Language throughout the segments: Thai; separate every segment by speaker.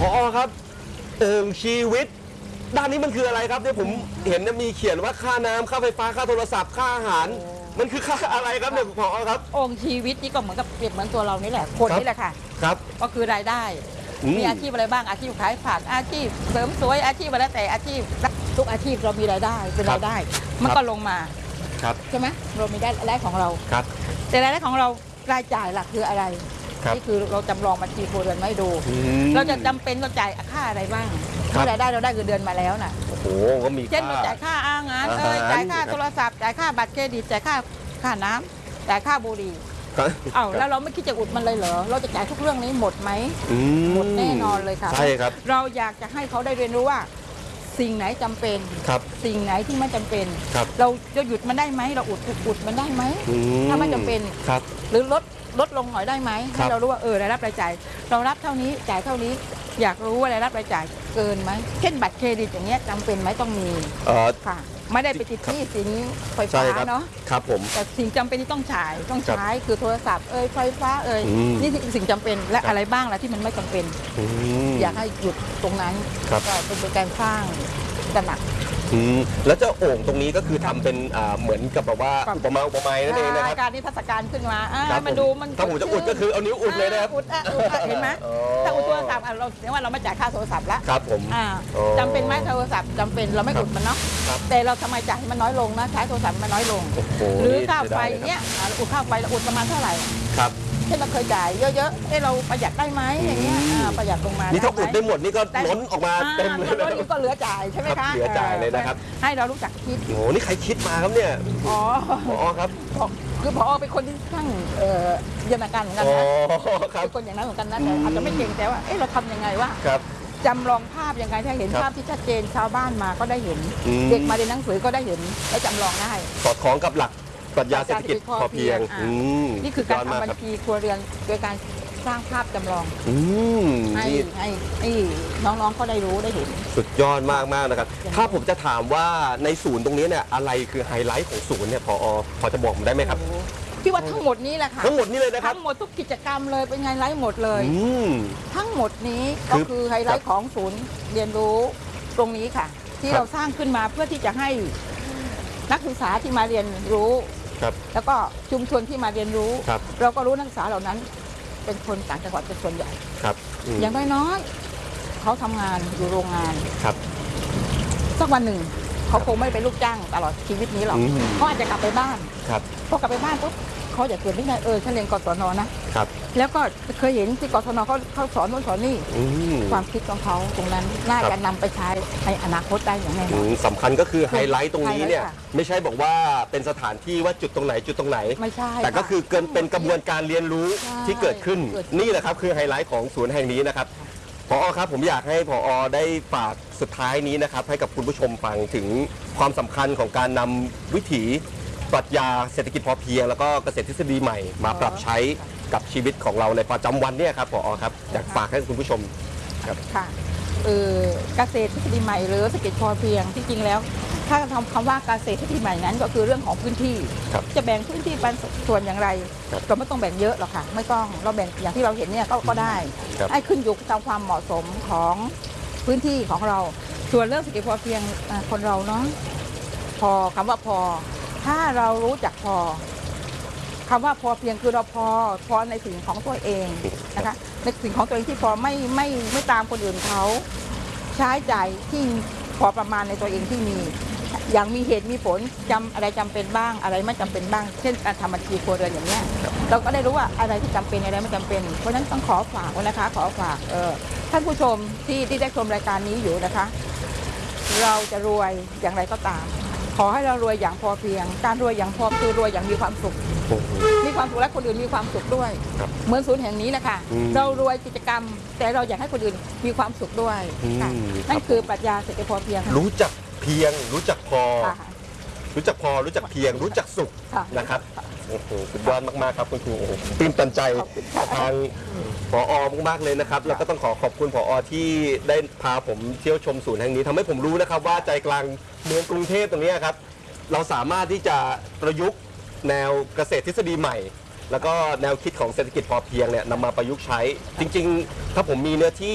Speaker 1: อครับชีวิตด้านนี้มันคืออะไรครับเนี่ยผมเห็นมีเขียนว่าค่าน้ำค่าไฟฟ้าค่าโทรศัพท์ค่าอาหารมันคือค่าอะไรครับเนี่ยผอครับ
Speaker 2: องค์ชีวิตนี่ก็เหมือนกับเปรียบเหมือนตัวเรานี่แหละคนนี่แหละค่ะ
Speaker 1: ครับ
Speaker 2: ก็คือรายได้มีอาชีพอะไรบ้างอาชีพขายผักอาชีพเสริมสวยอาชีพอะไรแต่อาชีพทุกอาชีพเรามีรายได้เป็นรายได้มันก็ลงมาใช่ไหมเรามีรายได้ของเราแต่รายได้ของเรารายจ่ายหลักคืออะไรนี่คือเราจำลองบัญชีครัวเรือนไม่ดูเราจะจำเป็นต้องจ่ายค่าอะไรบ้างเมื่อรายได้เราได้เงินเดือนมาแล้วน่ะ
Speaker 1: โอ้ก็มี
Speaker 2: เช่นเราจ่ายค่าอาหารจ่ายค่าโทรศัพท์จ่ายค่าบัตรเครดิตจ่ายค่าน้ำจ่ายค่าบุหรี่แล้วเราไม่คิดจะอุดมันเลยเหรอเราจะจ่ายทุกเรื่องนี้หมดไหมหมดแน่นอนเลยค่ะ
Speaker 1: ใช่ครับ
Speaker 2: เราอยากจะให้เขาได้เรียนรู้ว่าสิ่งไหนจำเป็นสิ่งไหนที่ไม่จำเป็นเราจะหยุดมันได้ไหมเราอุดมันได้ไหมถ้าไม่จำเป็นหรือลดลงหน่อยได้ไหมให้เรารู้ว่ารายรับรายจ่ายเรารับเท่านี้จ่ายเท่านี้อยากรู้ว่ารายรับรายจ่ายเกินไหมเช่นบัตรเครดิตอย่างเงี้ยจำเป็นไหมต้องมีค่ะไม่ได้ไปติดที่สินไฟฟ้าเนาะ
Speaker 1: ครับผม
Speaker 2: แต่สิ่งจำเป็นที่ต้องใช้คือโทรศัพท์ไฟฟ้านี่สิ่งจำเป็นและอะไรบ้างล่ะที่มันไม่จำเป็นอยากให้หยุดตรงนั้นก็เป็นการสร้างตระหนัก
Speaker 1: แล้วเจ้าโอ่งตรงนี้ก็คือทำเป็นเหมือนกับแบบว่าอุปมานั่นเองนะครับ
Speaker 2: การนิทรรศการขึ้นมามาดูมัน
Speaker 1: ถ้าผมจะอุดก็คือเอานิ้วอุดเลยนะครับ
Speaker 2: อุดเห็นไหมถ้าอุดโทรศัพท์เราเรียกว่าเราไม่จ่ายค่าโทรศัพท์แล้ว
Speaker 1: ครับผม
Speaker 2: จำเป็นไหมโทรศัพท์จำเป็นเราไม่อุดมันเนาะแต่เราทำไมจ่ายให้มันน้อยลงนะใช้โทรศัพท์มันน้อยลงหรือค่าไฟเนี้ยอุดค่าไฟเราอุดประมาณเท่าไหร่
Speaker 1: ครับ
Speaker 2: เช่นเราเคยจ่ายเยอะๆเราประหยัดได้ไหมอย่างเงี้ยประหยัดลงมา
Speaker 1: นี่ถ้าอุดได้หมดนี่ก็ล้นออกมาเต็มเลย
Speaker 2: ล้นก็เหลือจ่ายใช่ไหมคะ
Speaker 1: เหลือจ่ายเลยนะครับ
Speaker 2: ให้เรารู้จักคิด
Speaker 1: โอ้โหนี่ใครคิดมาครับเนี่ยผอครับ
Speaker 2: คือผอเป็นคนที่สร้างยนต์การเหมือนกันนะเป็นคนอย่างนั้นเหมือนกันนะแต่อาจจะไม่เก่งแต่ว่าเราทำยังไงว่าจำลองภาพยังไงถ้าเห็นภาพที่ชัดเจนชาวบ้านมาก็ได้เห็นเด็กมาเรียนหนังสือก็ได้เห็นและจำลองได้
Speaker 1: สอดคล้องกับหลักปรัชญาเศรษฐกิจพอเพียง
Speaker 2: นี่คือการทำบัญชีครัวเรือนโดยการสร้างภาพจำลองให้น้องๆเขาได้รู้ได้เห็น
Speaker 1: สุดยอดมากๆนะครับถ้าผมจะถามว่าในศูนย์ตรงนี้เนี่ยอะไรคือไฮไลท์ของศูนย์เนี่ยพอจะบอกผมได้ไหมครับ
Speaker 2: พี่ว่าทั้งหมดนี้แหละค่ะ
Speaker 1: ทั้งหมดนี้เลยนะครับ
Speaker 2: ทั้งหมดทุกกิจกรรมเลยเป็นไฮไลท์หมดเลยทั้งหมดนี้ก็คือไฮไลท์ของศูนย์เรียนรู้ตรงนี้ค่ะที่เราสร้างขึ้นมาเพื่อที่จะให้นักศึกษาที่มาเรียนรู้แล้วก็ชุมชนที่มาเรียนรู้เราก็รู้นักศึกษาเหล่านั้นเป็นคนต่างจังหวัดเป็นส่วนใหญ่อย่างน้อยๆเขาทำงานอยู่โรงงานสักวันหนึ่งเขาคงไม่เป็นลูกจ้างตลอดชีวิตนี้หรอกเขาอาจจะกลับไปบ้านพอกลับไปบ้านปุ๊บเขาจะเกิดที่ไหนฉันเรียนกศนนะแล้วก็เคยเห็นที่กศนเขาสอนโน่นสอนนี่ความคิดของเขาตรงนั้นน่าจะนำไปใช้ในอนาคตได้อย่างแน่นอน
Speaker 1: สำคัญก็คือไฮไลท์ตรงนี้เนี่ยไม่ใช่บอกว่าเป็นสถานที่ว่าจุดตรงไหน
Speaker 2: ไม่ใช่
Speaker 1: แต่ก็คือเป็นกระบวนการเรียนรู้ที่เกิดขึ้นนี่แหละครับคือไฮไลท์ของศูนย์แห่งนี้นะครับผอ.ครับผมอยากให้ผอ.ได้ฝากสุดท้ายนี้นะครับให้กับคุณผู้ชมฟังถึงความสำคัญของการนำวิถีปรัชญาเศรษฐกิจพอเพียงแล้วก็เกษตรทฤษฎีใหม่มาปรับใช้กับชีวิตของเราในประจำวันเนี่ยครับผอ.ครับอยากฝากให้คุณผู้ชมครับ
Speaker 2: ค่ะเกษตรทฤษฎีใหม่หรือเศรษฐกิจพอเพียงที่จริงแล้วถ้าทำคำว่าเกษตรทฤษฎีใหม่นั้นก็คือเรื่องของพื้นที่จะแบ่งพื้นที่เป็นส่วนอย่างไรเราไม่ต้องแบ่งเยอะหรอกค่ะไม่ต้องเราแบ่งอย่างที่เราเห็นเนี่ยก็ได้ให้ขึ้นอยู่ตามความเหมาะสมของพื้นที่ของเราส่วนเรื่องเศรษฐกิจพอเพียงคนเราเนาะพอคำว่าพอถ้าเรารู้จักพอคำว่าพอเพียงคือเราพอในสิ่งของตัวเองนะคะในสิ่งของตัวเองที่พอไม่ตามคนอื่นเขาใช้จ่ายที่พอประมาณในตัวเองที่มีอย่างมีเหตุมีผลอะไรจำเป็นบ้างอะไรไม่จำเป็นบ้างเช่นการทำบัญชีครัวเรือนอย่างนี้เราก็ได้รู้ว่าอะไรที่จำเป็นอะไรไม่จำเป็นเพราะฉะนั้นต้องขอฝากนะคะขอฝากท่านผู้ชมที่ได้ชมรายการนี้อยู่นะคะเราจะรวยอย่างไรก็ตามขอให้เรารวยอย่างพอเพียงการรวยอย่างพอคือรวยอย่างมีความสุขมีความสุขและคนอื่นมีความสุขด้วยเหมือนศูนย์แห่งนี้นะคะเรารวยกิจกรรมแต่เราอยากให้คนอื่นมีความสุขด้วยนั่นคือปรัชญาเศรษฐกิจพอเพียง
Speaker 1: รู้จักเพียงรู้จักพอรู้จักเพียงรู้จักสุขนะครับโอ้โหสุดยอดมากๆครับคุณครูโอ้โหตื่นตันใจทางผอ.มากๆเลยนะครับแล้วก็ต้องขอบคุณผอ.ที่ได้พาผมเที่ยวชมศูนย์แห่งนี้ทำให้ผมรู้นะครับว่าใจกลางเมืองกรุงเทพตรงนี้ครับเราสามารถที่จะประยุกต์แนวเกษตรทฤษฎีใหม่แล้วก็แนวคิดของเศรษฐกิจพอเพียงเนี่ยนำมาประยุกต์ใช้จริงๆถ้าผมมีเนื้อที่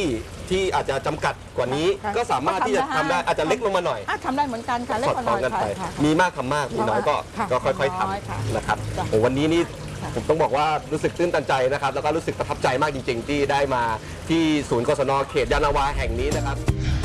Speaker 1: ที่อาจจะจำกัดกว่านี้
Speaker 2: ค่ะ
Speaker 1: ก็สามารถที่จะทำได้อาจจะเล็กลงมาหน่อย
Speaker 2: ทำได้เหมือนกันค่ะเล็ก
Speaker 1: สอด
Speaker 2: กว่า
Speaker 1: ค
Speaker 2: ห
Speaker 1: ล้
Speaker 2: น่
Speaker 1: อ
Speaker 2: อง ย
Speaker 1: กัน
Speaker 2: ค่ะ
Speaker 1: ไป
Speaker 2: ค่ะ
Speaker 1: มีมากทำมากมีน้อยก็
Speaker 2: ค่ะ
Speaker 1: ค่อยๆท
Speaker 2: น้อยค่ะ
Speaker 1: ำนะครับ
Speaker 2: จ้ะ
Speaker 1: โอ้วันนี้นี่
Speaker 2: ค่ะ
Speaker 1: ผมต้องบอกว่ารู้สึกตื้นตันใจนะครับ แล้วก็รู้สึกประทับใจมากจริง ๆ ที่ได้มาที่ศูนย์กศนเขตยานนาวาแห่งนี้นะครับ